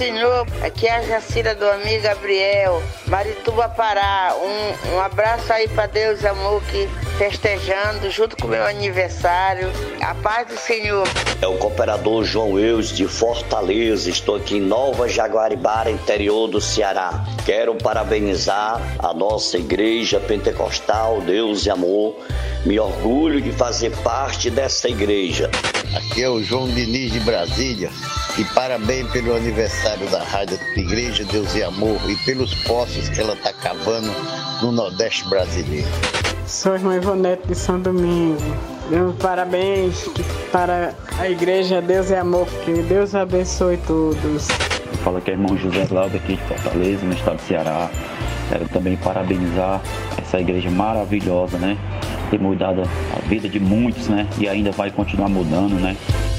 Senhor, aqui é a Jacira do amigo Gabriel, Marituba, Pará. Um abraço aí para Deus e amor, que festejando junto com o meu aniversário. A paz do Senhor. É o cooperador João Eus de Fortaleza. Estou aqui em Nova Jaguaribara, interior do Ceará. Quero parabenizar a nossa igreja pentecostal Deus e Amor. Me orgulho de fazer parte dessa igreja. Aqui é o João Diniz de Brasília. E parabéns pelo aniversário da Rádio Igreja Deus e Amor e pelos poços que ela está cavando no Nordeste brasileiro. Sou irmã Ivonete de São Domingo. Parabéns para a Igreja Deus e Amor, que Deus abençoe todos. Fala que é irmão José Glauber aqui de Fortaleza, no estado do Ceará. Quero também parabenizar essa igreja maravilhosa, né? Tem mudado a vida de muitos, né? E ainda vai continuar mudando, né?